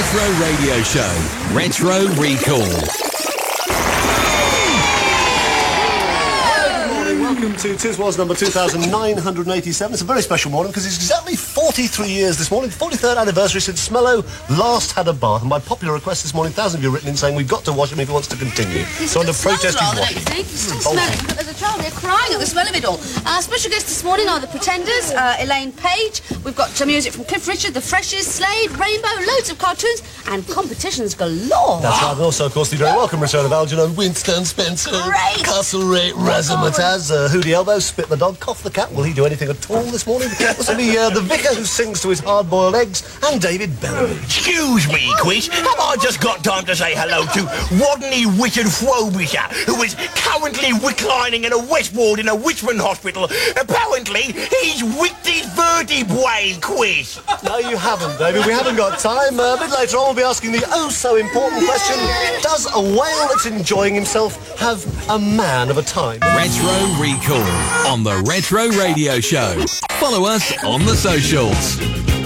Retro Radio Show. Retro Recall. Welcome to Tiswas number 2987. It's a very special morning because it's exactly 43 years this morning, 43rd anniversary since Smello last had a bath. And by popular request this morning, thousands of you have written in saying we've got to wash him if he wants to continue. So under protest he's washing. He's still smelling. There's a child here crying at the smell of it all. Special guests this morning are the Pretenders, Elaine Page. We've got music from Cliff Richard, The Freshest, Slade, Rainbow, loads of cartoons and competitions galore. That's right. And also, of course, the very welcome return of Algernon, Winston Spencer, Great. Castlereagh, Razzmatazz, Hootie Elbow, Spit the Dog, Cough the Cat. Will he do anything at all this morning? Also the vicar who sings to his hard-boiled eggs, and David Bellamy. Excuse me, Quiz. Have I just got time to say hello to Rodney Richard Frobisher, who is currently reclining in a West Ward in a Richmond hospital? Apparently, he's ripped his vertebrae, Quiz. No, you haven't, David. We haven't got time. A bit later on, we'll be asking the oh-so-important question, does a whale that's enjoying himself have a man of a time? Retro Recall on the Retro Radio Show. Follow us on the socials.